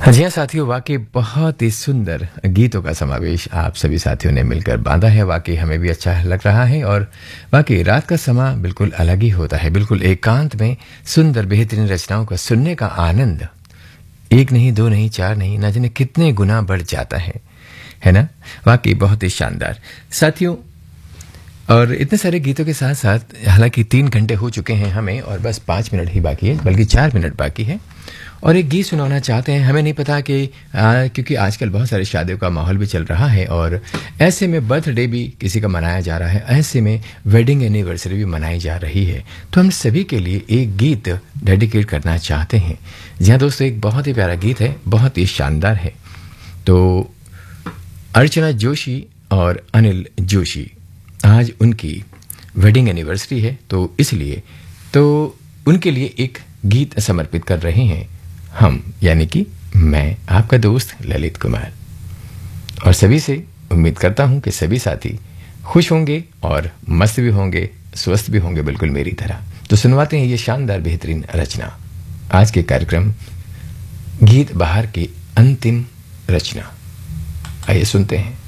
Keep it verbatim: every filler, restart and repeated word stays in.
हाँ जी हाँ साथियों, वाकई बहुत ही सुंदर गीतों का समावेश आप सभी साथियों ने मिलकर बांधा है। वाकई हमें भी अच्छा लग रहा है और वाकई रात का समा बिल्कुल अलग ही होता है। बिल्कुल एकांत में सुंदर बेहतरीन रचनाओं का सुनने का आनंद एक नहीं, दो नहीं, चार नहीं, न जाने कितने गुना बढ़ जाता है, है ना। वाकई बहुत ही शानदार साथियों। और इतने सारे गीतों के साथ साथ हालांकि तीन घंटे हो चुके हैं हमें और बस पाँच मिनट ही बाकी है, बल्कि चार मिनट बाकी है और एक गीत सुनाना चाहते हैं। हमें नहीं पता कि आ, क्योंकि आजकल बहुत सारे शादियों का माहौल भी चल रहा है और ऐसे में बर्थडे भी किसी का मनाया जा रहा है, ऐसे में वेडिंग एनिवर्सरी भी मनाई जा रही है। तो हम सभी के लिए एक गीत डेडिकेट करना चाहते हैं। जी हाँ दोस्तों, एक बहुत ही प्यारा गीत है, बहुत ही शानदार है। तो अर्चना जोशी और अनिल जोशी, आज उनकी वेडिंग एनिवर्सरी है, तो इसलिए तो उनके लिए एक गीत समर्पित कर रहे हैं हम, यानी कि मैं आपका दोस्त ललित कुमार। और सभी से उम्मीद करता हूं कि सभी साथी खुश होंगे और मस्त भी होंगे, स्वस्थ भी होंगे, बिल्कुल मेरी तरह। तो सुनवाते हैं ये शानदार बेहतरीन रचना, आज के कार्यक्रम गीत बहार की अंतिम रचना। आइए सुनते हैं।